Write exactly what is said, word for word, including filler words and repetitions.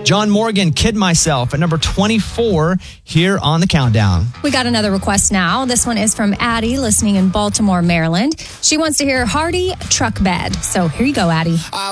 John Morgan, Kid Myself, at number twenty-four here on the countdown. We got another request now. This one is from Addie, listening in Baltimore, Maryland. She wants to hear Hardy, Truck Bed. So here you go, Addie. I